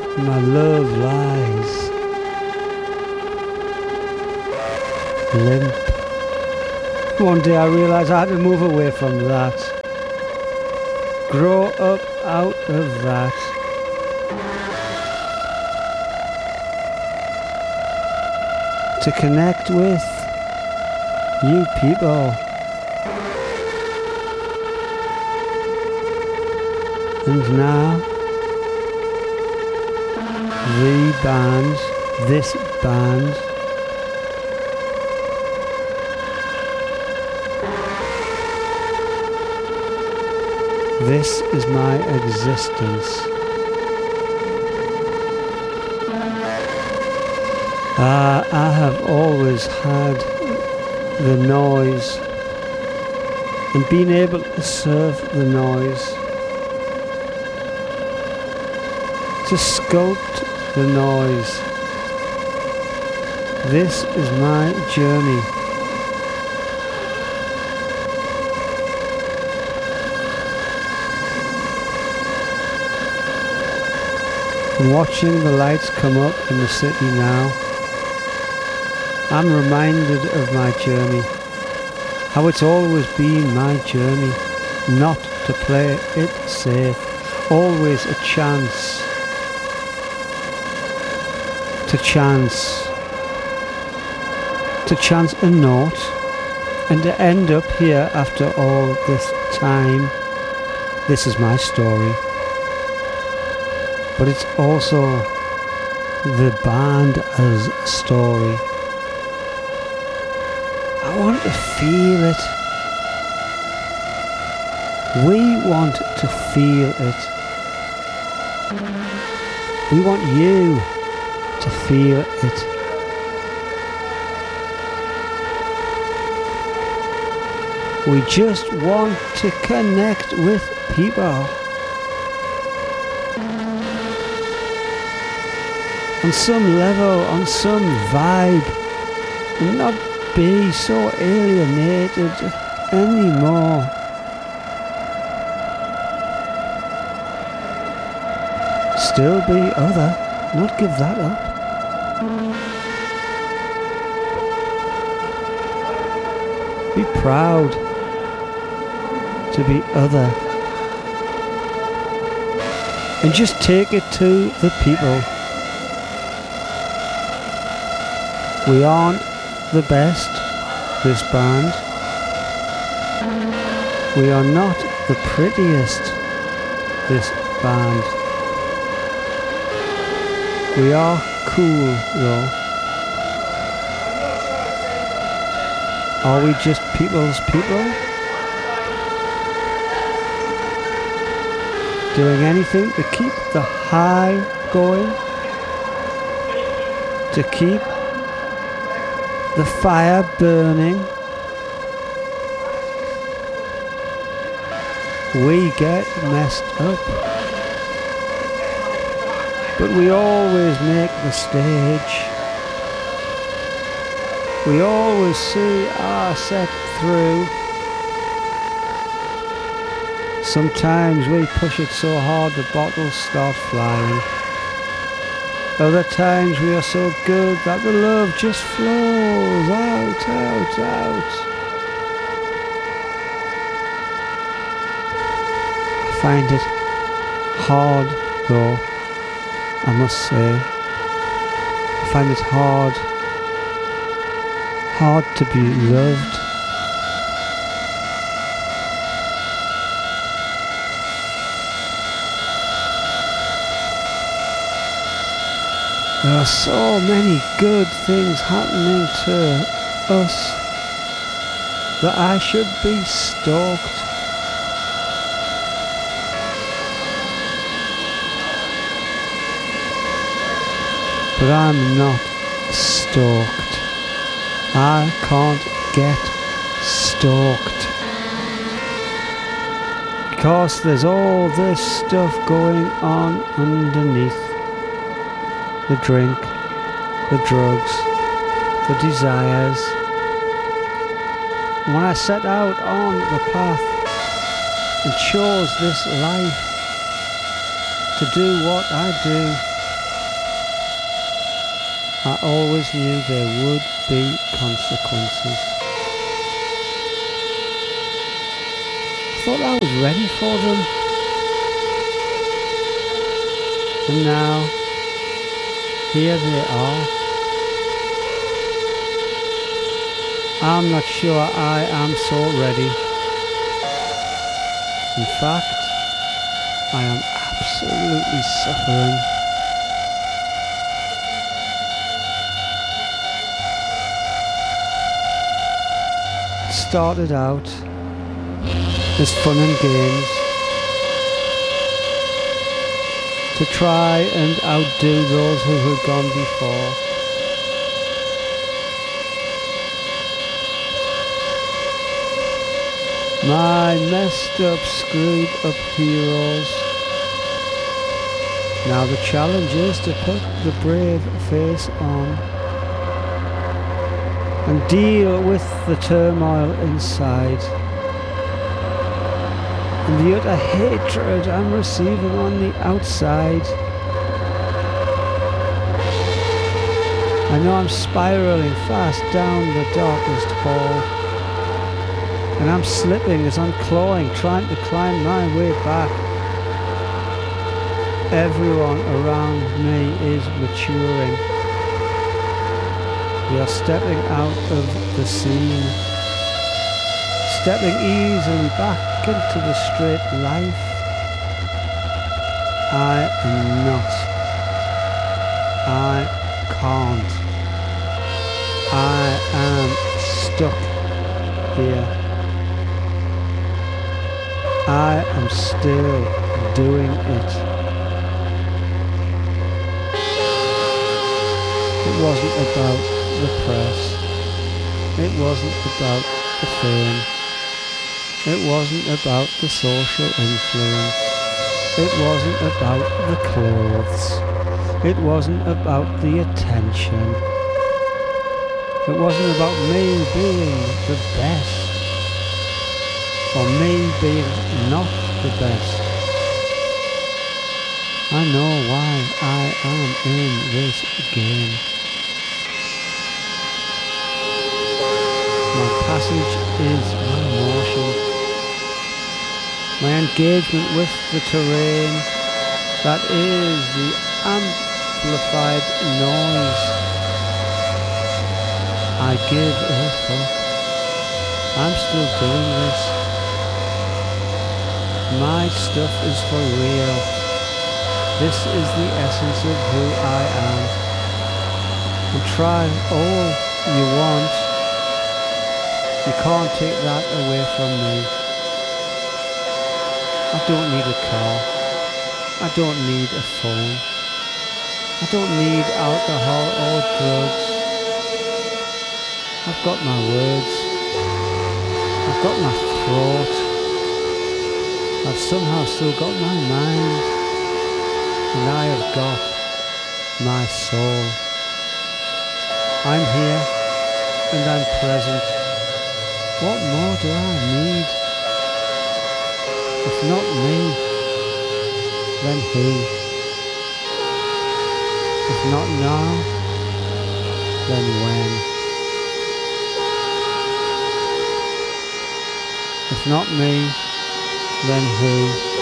my love lies limp. One day I realised I had to move away from that, grow up out of that. To connect with you people. And now, the band, this band, this is my existence. I have always had the noise and been able to serve the noise, to sculpt the noise. This is my journey. And watching the lights come up in the city now, I'm reminded of my journey, how it's always been my journey, not to play it safe, always a chance, to chance a note, and to end up here after all this time. This is my story, but it's also the band's story. I want to feel it. We want to feel it. We want you to feel it. We just want to connect with people. On some level, on some vibe, and not be so alienated anymore. Still be other, not give that up. Be proud to be other. And just take it to the people. We aren't the best, this band. We are not the prettiest, this band. We are cool though. Are we just people's people? Doing anything to keep the high going? To keep the fire burning? We get messed up, but we always make the stage. We always see our set through. Sometimes we push it so hard the bottles start flying. Other times we are so good that the love just flows out, out, out. I find it hard though, I must say. I find it hard to be loved. There are so many good things happening to us that I should be stalked. But I'm not stalked. I can't get stalked. Because there's all this stuff going on underneath. The drink, the drugs, the desires. When I set out on the path and chose this life to do what I do, I always knew there would be consequences. I thought I was ready for them. And now, here they are. I'm not sure I am so ready. In fact, I am absolutely suffering. It started out as fun and games to try and outdo those who had gone before. My messed up, screwed up heroes. Now the challenge is to put the brave face on and deal with the turmoil inside and the utter hatred I'm receiving on the outside. I know I'm spiraling fast down the darkest hall, and I'm slipping as I'm clawing, trying to climb my way back. Everyone around me is maturing. We are stepping out of the scene, stepping easily back into the straight life. I am not. I can't. I am stuck here. I am still doing it. It wasn't about the press. It wasn't about the fame. It wasn't about the social influence. It wasn't about the clothes. It wasn't about the attention. It wasn't about me being the best, or me being not the best. I know why I am in this game. My passage is my motion, my engagement with the terrain that is the amplified noise. I give a fuck. I'm still doing this. My stuff is for real. This is the essence of who I am. And try all you want, you can't take that away from me. I don't need a car. I don't need a phone. I don't need alcohol or drugs. I've got my words. I've got my throat. I've somehow still got my mind, and I have got my soul. I'm here and I'm present. What more do I need? If not me, then who? If not now, then when? If not me, then who?